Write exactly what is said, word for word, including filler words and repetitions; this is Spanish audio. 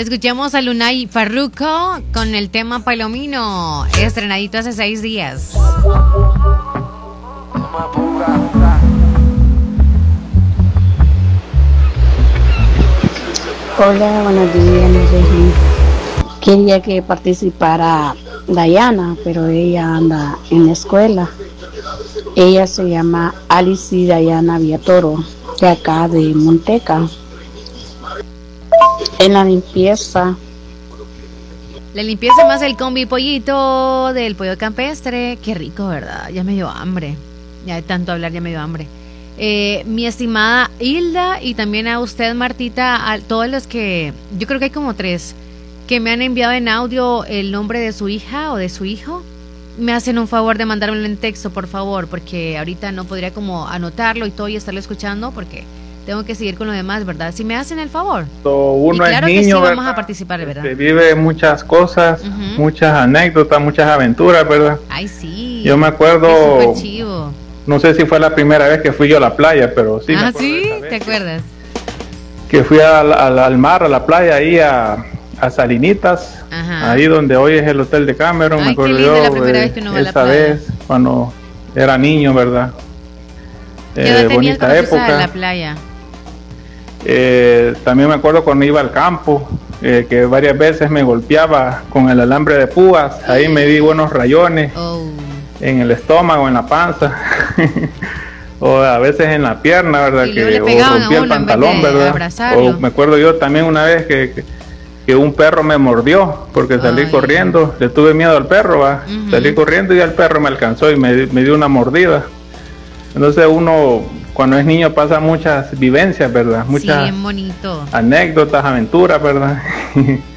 Escuchemos a Lunay Farruko con el tema Palomino, estrenadito hace seis días. Hola, buenos días. Quería que participara Dayana, pero ella anda en la escuela. Ella se llama Alice Dayana Viatoro, de acá de Monteca. En la limpieza. La limpieza más el combi pollito del pollo campestre. Qué rico, ¿verdad? Ya me dio hambre. Ya de tanto hablar ya me dio hambre. Eh, mi estimada Hilda y también a usted, Martita, a todos los que, yo creo que hay como tres, que me han enviado en audio el nombre de su hija o de su hijo. Me hacen un favor de mandármelo en texto, por favor, porque ahorita no podría como anotarlo y todo y estarlo escuchando porque tengo que seguir con lo demás, ¿verdad? Si me hacen el favor. Uno y claro es niño, que sí, vamos ¿verdad? a participar, ¿verdad? Se vive muchas cosas, Uh-huh. muchas anécdotas, muchas aventuras, ¿verdad? Ay, sí. Yo me acuerdo, es súper chivo. No sé si fue la primera vez que fui yo a la playa, pero sí. Ah, sí, ¿te acuerdas? Que fui al, al, al mar, a la playa, ahí a, a Salinitas, Ajá. ahí donde hoy es el hotel de Cameron. Ay, me acuerdo qué lindo, yo, la primera eh, vez que uno va a la esa playa. vez, cuando era niño, ¿verdad? ¿Qué edad Eh, tenías bonita cuando fuiste época. a la playa? Eh, también me acuerdo cuando iba al campo, eh, que varias veces me golpeaba con el alambre de púas, ahí me di buenos rayones Oh. en el estómago, en la panza, o a veces en la pierna, ¿verdad? Y luego Que le pegaban o rompí a el uno en vez pantalón, de ¿verdad? abrazarlo. O me acuerdo yo también una vez que, que, que un perro me mordió porque salí Ay. corriendo, le tuve miedo al perro, ¿va? Ujú. Salí corriendo y el perro me alcanzó y me, me dio una mordida. Entonces uno, cuando es niño, pasa muchas vivencias, ¿verdad? Muchas Sí, bien bonito. anécdotas, aventuras, ¿verdad?